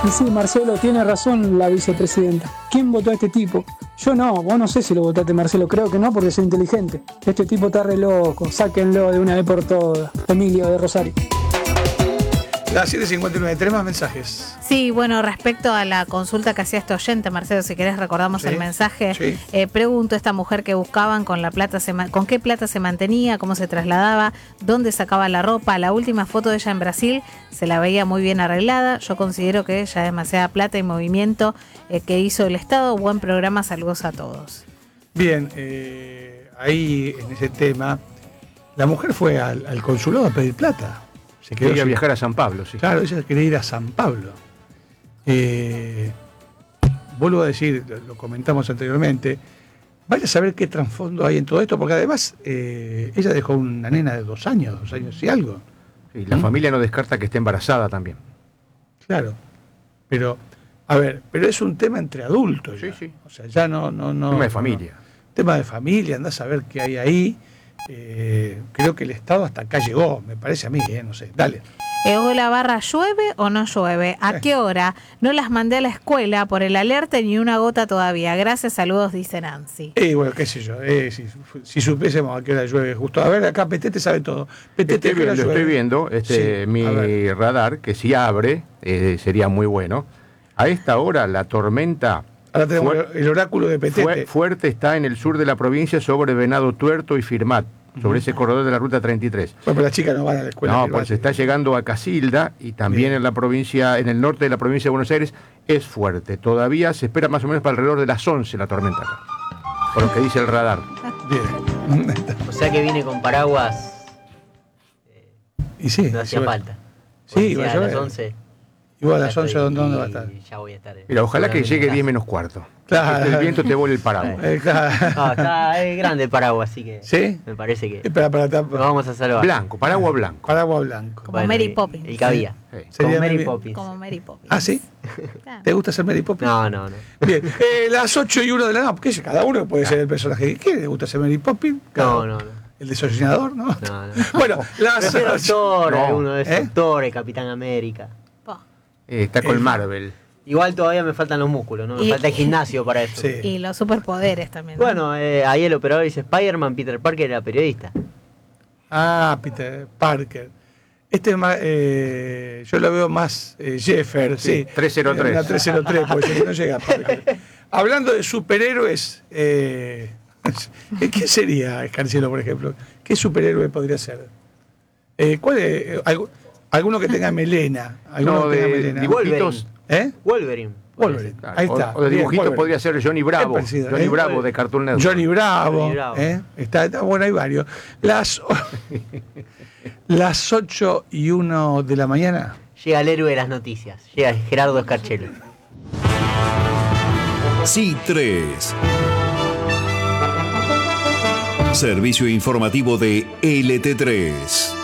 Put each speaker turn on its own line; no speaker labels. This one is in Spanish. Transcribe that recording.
Y sí, Marcelo, tiene razón la vicepresidenta. ¿Quién votó a este tipo? Yo no, vos no sé si lo votaste, Marcelo, creo que no porque soy inteligente. Este tipo está re loco, sáquenlo de una vez por todas. Emilio de Rosario.
Las 7:59, tenemos más mensajes.
Sí, bueno, respecto a la consulta que hacía este oyente, Marcelo, si querés recordamos el mensaje.
Sí.
Pregunto, esta mujer que buscaban, ¿con qué plata se mantenía? ¿Cómo se trasladaba? ¿Dónde sacaba la ropa? La última foto de ella en Brasil se la veía muy bien arreglada. Yo considero que ella es demasiada plata y movimiento que hizo el Estado. Buen programa, saludos a todos.
Bien, ahí en ese tema, la mujer fue al consulado a pedir plata. Se
quería viajar a San Pablo, sí.
Claro, ella quería ir a San Pablo. Vuelvo a decir, lo comentamos anteriormente, vaya a saber qué trasfondo hay en todo esto, porque además ella dejó una nena de 2 años y algo.
Y la familia no descarta que esté embarazada también.
Claro, pero es un tema entre adultos.
Sí,
ya.
sí.
O sea, ya no.
Tema de familia.
Tema de familia, andás a ver qué hay ahí. Creo que el Estado hasta acá llegó, me parece a mí, no sé. Dale.
Hola Barra, ¿llueve o no llueve? ¿A qué hora? No las mandé a la escuela por el alerta ni una gota todavía. Gracias, saludos, dice Nancy.
Bueno, qué sé yo, si supiésemos a qué hora llueve justo. A ver, acá Petete sabe todo. Petete,
lo estoy viendo, sí, mi radar, que si abre, sería muy bueno. A esta hora la tormenta...
Ahora tenemos el oráculo de Petete.
Fuerte está en el sur de la provincia sobre Venado Tuerto y Firmat, sobre ese corredor de la ruta 33.
Bueno, pero las chicas no van a la escuela.
No, pues está llegando a Casilda y también en la provincia, en el norte de la provincia de Buenos Aires, es fuerte. Todavía se espera más o menos para alrededor de las 11 la tormenta acá, por lo que dice el radar.
Bien. O sea que viene con paraguas.
Y sí.
No hacía falta.
Sí, va a
las 11.
Igual a las 11, ¿dónde va a estar?
Ya voy a estar.
Mira, ojalá que llegue 10 menos cuarto.
Claro.
El viento te vuelve el paraguas.
Está grande el paraguas, así que.
¿Sí?
Me parece que.
Para
nos vamos a salvar.
Blanco, paraguas blanco.
Paraguas blanco.
Como Mary Poppins.
El que había.
Sí.
Como Mary Poppins.
Como Mary Poppins.
¿Ah, sí? ¿Te gusta ser Mary Poppins?
No.
Bien, las 8:01 de la noche, porque cada uno puede ser el personaje que quiere. ¿Le gusta ser Mary Poppins?
No.
El desollinador, ¿no?
No.
Bueno, las
Doctor, uno de Doctor, el Capitán América.
Está con Marvel.
Igual todavía me faltan los músculos, ¿no? Me falta el gimnasio para eso.
Sí.
Y los superpoderes también, ¿no?
Bueno, ahí el operador dice Spider-Man, Peter Parker era periodista.
Peter Parker. Este es más, yo lo veo más Jeffer, sí.
303.
Una 303, porque no llega Parker. Hablando de superhéroes, ¿qué sería Escarcielo, por ejemplo? ¿Qué superhéroe podría ser? ¿Cuál es? Alguno que tenga melena. Alguno que tenga melena.
Dibujitos.
Wolverine.
Claro.
Ahí está.
O de dibujito
Bien,
podría ser Johnny Bravo.
Parecido,
Johnny Bravo de Cartoon Network.
Johnny Bravo. Está bueno, hay varios. Las 8:01 de la mañana.
Llega el héroe de las noticias. Llega Gerardo Escarchelo.
Sí3. Servicio informativo de LT3.